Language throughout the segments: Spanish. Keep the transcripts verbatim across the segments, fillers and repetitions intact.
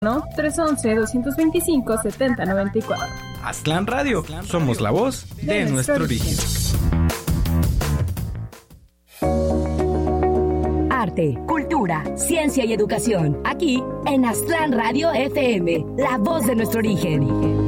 tres once, doscientos veinticinco, setenta noventa y cuatro. Aztlán Radio, somos la voz de, de nuestro origen. Arte, cultura, ciencia y educación. Aquí en Aztlán Radio F M, la voz de nuestro origen.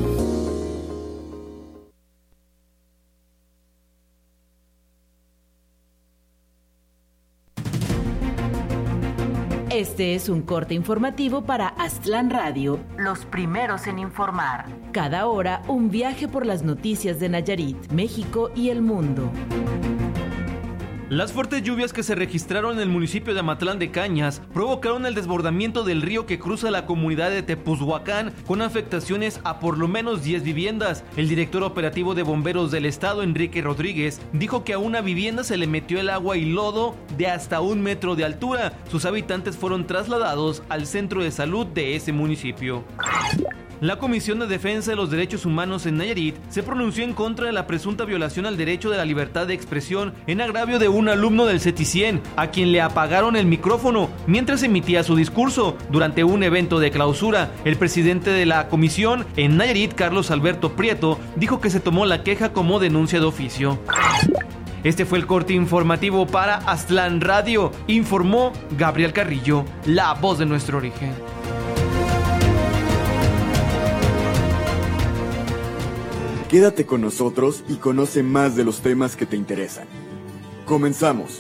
Este es un corte informativo para Aztlán Radio, los primeros en informar. Cada hora, un viaje por las noticias de Nayarit, México y el mundo. Las fuertes lluvias que se registraron en el municipio de Amatlán de Cañas provocaron el desbordamiento del río que cruza la comunidad de Tepuzhuacán, con afectaciones a por lo menos diez viviendas. El director operativo de bomberos del estado, Enrique Rodríguez, dijo que a una vivienda se le metió el agua y lodo de hasta un metro de altura. Sus habitantes fueron trasladados al centro de salud de ese municipio. La Comisión de Defensa de los Derechos Humanos en Nayarit se pronunció en contra de la presunta violación al derecho de la libertad de expresión en agravio de un alumno del CETICIEN, a quien le apagaron el micrófono mientras emitía su discurso durante un evento de clausura. El presidente de la comisión en Nayarit, Carlos Alberto Prieto, dijo que se tomó la queja como denuncia de oficio. Este fue el corte informativo para Aztlán Radio. Informó Gabriel Carrillo, la voz de nuestro origen. Quédate con nosotros y conoce más de los temas que te interesan. Comenzamos.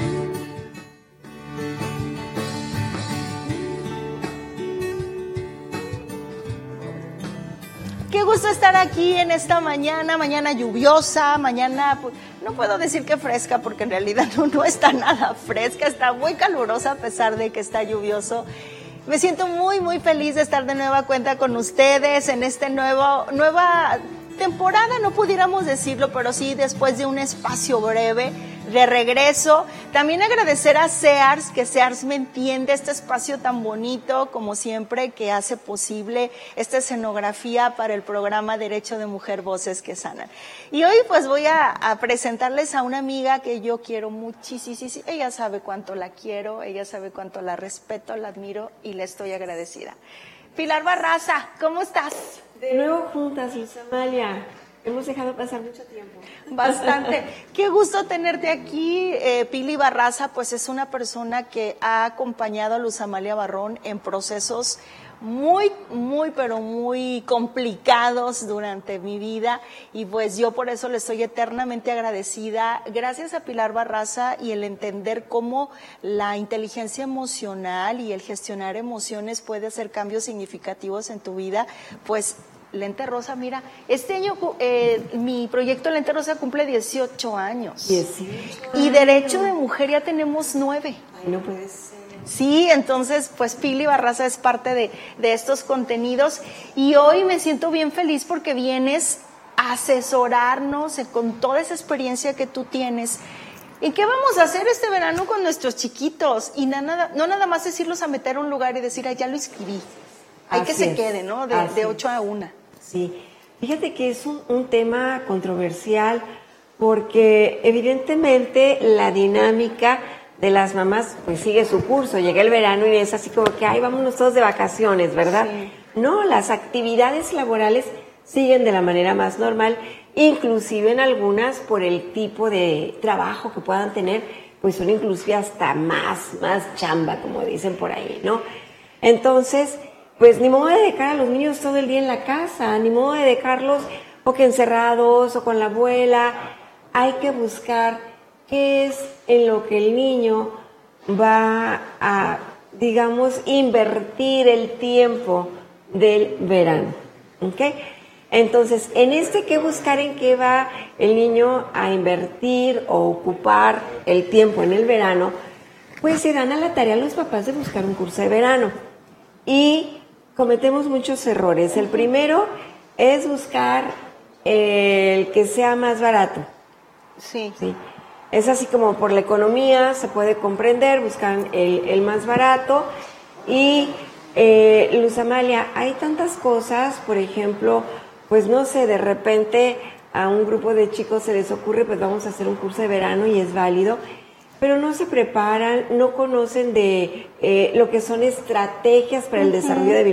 Qué gusto estar aquí en esta mañana, mañana lluviosa, mañana, pues, no puedo decir que fresca porque en realidad no, no está nada fresca, está muy calurosa a pesar de que está lluvioso. Me siento muy, muy feliz de estar de nueva cuenta con ustedes en este nuevo, nueva temporada, no pudiéramos decirlo, pero sí después de un espacio breve de regreso. También agradecer a Sears, que Sears me entiende, este espacio tan bonito como siempre que hace posible esta escenografía para el programa Derecho de Mujer, Voces que Sanan. Y hoy pues voy a, a presentarles a una amiga que yo quiero muchísimo, ella sabe cuánto la quiero, ella sabe cuánto la respeto, la admiro y le estoy agradecida. Pilar Barraza, ¿cómo estás? De nuevo juntas, Luz Amalia. Hemos dejado pasar mucho tiempo. Bastante. Qué gusto tenerte aquí. Eh, Pili Barraza, pues es una persona que ha acompañado a Luz Amalia Barrón en procesos muy, muy, pero muy complicados durante mi vida y pues yo por eso le estoy eternamente agradecida. Gracias a Pilar Barraza y el entender cómo la inteligencia emocional y el gestionar emociones puede hacer cambios significativos en tu vida, pues Lente Rosa, mira, este año eh, mi proyecto Lente Rosa cumple dieciocho años. dieciocho Y Derecho de Mujer ya tenemos nueve. Ay, no puede ser. Sí, entonces, pues Pili Barraza es parte de, de estos contenidos y hoy me siento bien feliz porque vienes a asesorarnos con toda esa experiencia que tú tienes. ¿Y qué vamos a hacer este verano con nuestros chiquitos? Y nada, no nada más es irlos a meter a un lugar y decir, ah, ya lo inscribí. Hay Así que se es. quede, ¿no? De, de ocho a una. Sí, fíjate que es un, un tema controversial porque evidentemente la dinámica de las mamás pues sigue su curso, llega el verano y es así como que, ay, vámonos todos de vacaciones, ¿verdad? Sí. No, las actividades laborales siguen de la manera más normal, inclusive en algunas por el tipo de trabajo que puedan tener, pues son inclusive hasta más, más chamba, como dicen por ahí, ¿no? Entonces, pues ni modo de dejar a los niños todo el día en la casa, ni modo de dejarlos o que encerrados o con la abuela. Hay que buscar qué es en lo que el niño va a, digamos, invertir el tiempo del verano, ¿ok? Entonces, en este hay que buscar en qué va el niño a invertir o ocupar el tiempo en el verano, pues se dan a la tarea los papás de buscar un curso de verano. Y cometemos muchos errores. El primero es buscar el que sea más barato. Sí. Sí. Es así como por la economía se puede comprender, buscan el, el más barato. Y eh, Luz Amalia, hay tantas cosas, por ejemplo, pues no sé, de repente a un grupo de chicos se les ocurre, pues vamos a hacer un curso de verano y es válido. pero no se preparan, no conocen de eh, lo que son estrategias para el uh-huh. desarrollo de